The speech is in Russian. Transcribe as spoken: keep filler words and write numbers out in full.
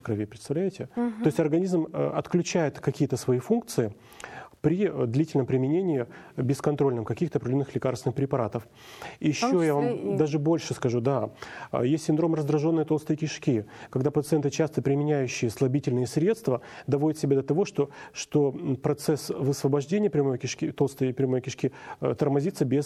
крови, представляете? Угу. То есть организм отключает какие-то свои функции при длительном применении бесконтрольном каких-то определенных лекарственных препаратов. Еще я вам и... даже больше скажу, да, есть синдром раздраженной толстой кишки, когда пациенты, часто применяющие слабительные средства, доводят себя до того, что, что процесс высвобождения прямой кишки, толстой прямой кишки тормозится без